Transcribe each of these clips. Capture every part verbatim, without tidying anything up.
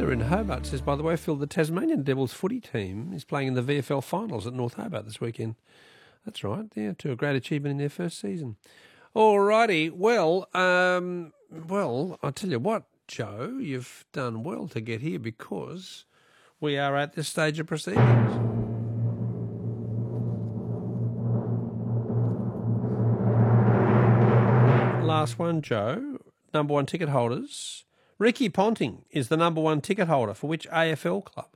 Peter in Hobart says, by the way, Phil, the Tasmanian Devils footy team is playing in the V F L finals at North Hobart this weekend. That's right, yeah, to a great achievement in their first season. All righty, well, um, well, I'll tell you what, Joe, you've done well to get here because we are at this stage of proceedings. Last one, Joe. Number one ticket holders. Ricky Ponting is the number one ticket holder for which A F L club?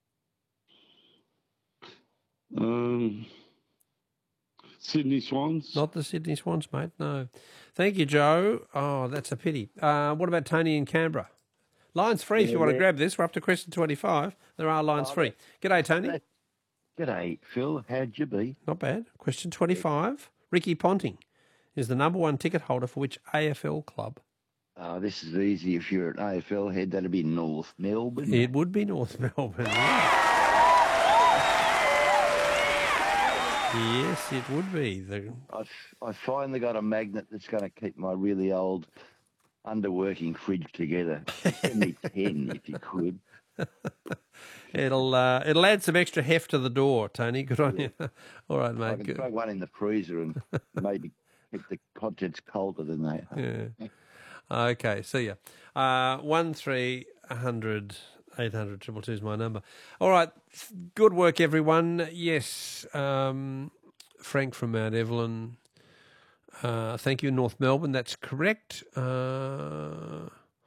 Um, Sydney Swans. Not the Sydney Swans, mate, no. Thank you, Joe. Oh, that's a pity. Uh, what about Tony in Canberra? Lines free yeah, if you want to grab this. We're up to question twenty-five. There are lines oh, free. G'day, Tony. G'day, Phil. How'd you be? Not bad. Question twenty-five. Ricky Ponting is the number one ticket holder for which A F L club? Oh, this is easy. If you're an A F L head, that'd be North Melbourne. It would be North Melbourne, yeah. Yes, it would be. The... I've, I finally got a magnet that's going to keep my really old underworking fridge together. Give me ten if you could. It'll uh, it'll add some extra heft to the door, Tony. Good on yeah. you. All right, mate. I can Good. throw one in the freezer and maybe keep the contents colder than they are. Yeah. Okay, see ya. Uh, one three hundred eight hundred triple two is my number. All right, good work, everyone. Yes, um, Frank from Mount Evelyn. Uh, thank you, North Melbourne. That's correct. Uh,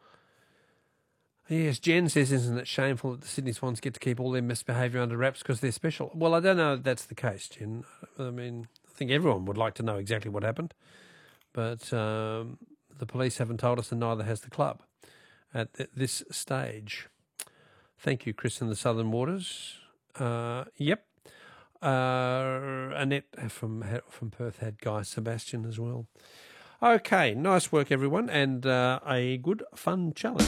yes, Jen says, isn't it shameful that the Sydney Swans get to keep all their misbehaviour under wraps because they're special? Well, I don't know if that's the case, Jen. I mean, I think everyone would like to know exactly what happened, but um, the police haven't told us, and neither has the club at th- this stage. Thank you, Chris in the Southern Waters. Uh, yep. Uh, Annette from from Perth had Guy Sebastian as well. Okay, nice work, everyone, and uh, a good, fun challenge.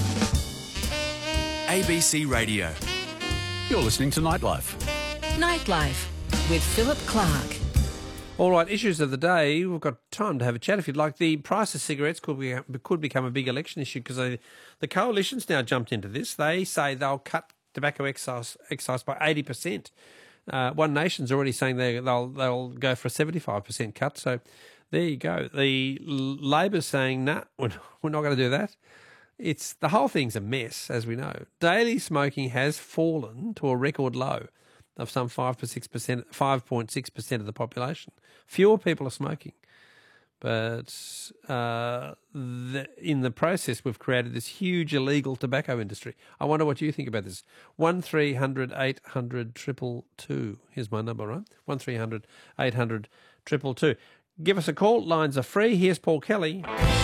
A B C Radio. You're listening to Nightlife. Nightlife with Philip Clark. All right, issues of the day. We've got time to have a chat if you'd like. The price of cigarettes could be, could become a big election issue because the coalition's now jumped into this. They say they'll cut tobacco excise, excise by eighty percent. Uh, One Nation's already saying they, they'll they'll go for a seventy-five percent cut. So there you go. The Labor's saying, nah, we're not, we're not going to do that. It's the whole thing's a mess, as we know. Daily smoking has fallen to a record low of some five to six percent, five point six percent of the population. Fewer people are smoking, but uh, the, in the process, we've created this huge illegal tobacco industry. I wonder what you think about this. One three hundred eight hundred triple two. Here's my number, right? One three hundred eight hundred triple two. Give us a call. Lines are free. Here's Paul Kelly.